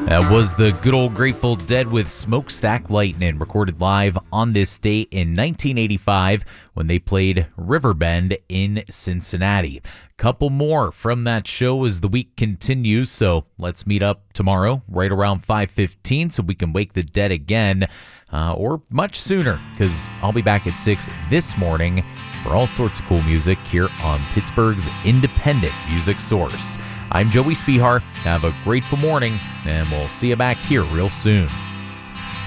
That was the good old Grateful Dead with Smokestack Lightning, recorded live on this date in 1985 when they played Riverbend in Cincinnati. Couple more from that show as the week continues, so let's meet up tomorrow right around 5:15 so we can wake the dead again, or much sooner, because I'll be back at 6 this morning for all sorts of cool music here on Pittsburgh's independent music source. I'm Joey Spihar. Have a grateful morning, and we'll see you back here real soon.